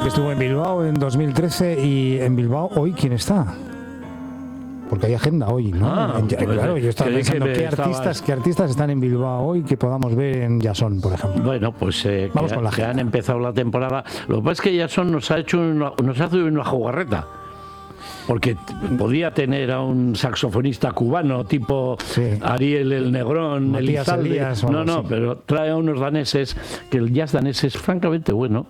que estuvo en Bilbao en 2013 y en Bilbao hoy, ¿quién está? Porque hay agenda hoy, ¿no? Claro, yo estaba pensando qué artistas están en Bilbao hoy que podamos ver en Jason, por ejemplo. Bueno, pues vamos con la que han empezado la temporada. Lo que pasa es que Jason nos hace una jugarreta. Porque podía tener a un saxofonista cubano tipo Ariel el Negrón, Matías Elías, no, pero trae a unos daneses, que el jazz danés es francamente bueno.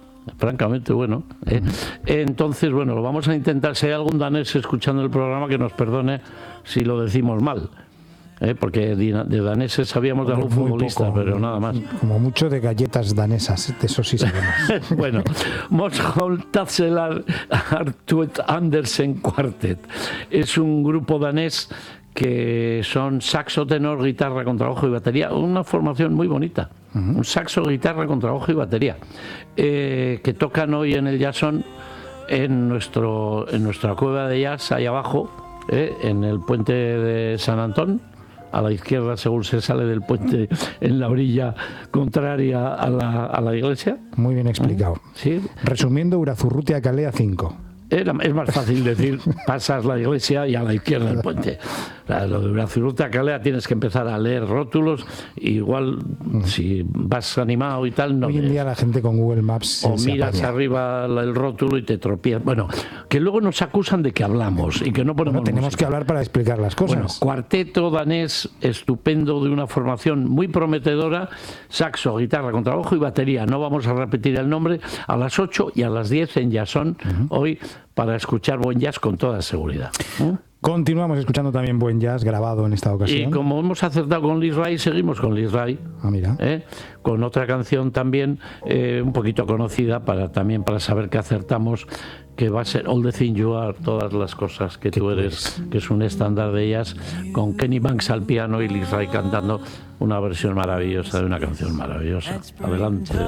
Entonces, bueno, lo vamos a intentar. Si hay algún danés escuchando el programa, que nos perdone si lo decimos mal. Porque de daneses sabíamos de algún futbolista, poco, pero nada más. Como mucho de galletas danesas, de eso sí sabemos. Bueno, Mosholm Tatselar Artuet Andersen Quartet es un grupo danés que son saxo, tenor, guitarra, contrabajo y batería. Una formación muy bonita. Un saxo, guitarra, contrabajo y batería. Que tocan hoy en el Jason en nuestra cueva de jazz, ahí abajo, en el puente de San Antón. A la izquierda, según se sale del puente, en la orilla contraria a la iglesia. Muy bien explicado. ¿Sí? Resumiendo, Urazurrutia Calea 5. Es más fácil decir, pasas la iglesia y a la izquierda del puente. Lo de Urazurrutia Calea tienes que empezar a leer rótulos, igual si vas animado y tal, no. Hoy en día la gente con Google Maps o miras arriba el rótulo y te tropiezas. Bueno, que luego nos acusan de que hablamos y que no ponemos tenemos música. Que hablar para explicar las cosas. Bueno, cuarteto danés estupendo, de una formación muy prometedora, saxo, guitarra, contrabajo y batería. No vamos a repetir el nombre, a las 8 y a las 10 en Jason, hoy, para escuchar buen jazz con toda seguridad. Continuamos escuchando también buen jazz grabado en esta ocasión. Y como hemos acertado con Lis Ray, seguimos con Lis Ray. Mira. Con otra canción también un poquito conocida también para saber que acertamos, que va a ser All the Things You Are, todas las cosas que tú eres, que es un estándar de ellas, con Kenny Banks al piano y Lis Ray cantando una versión maravillosa de una canción maravillosa. Adelante.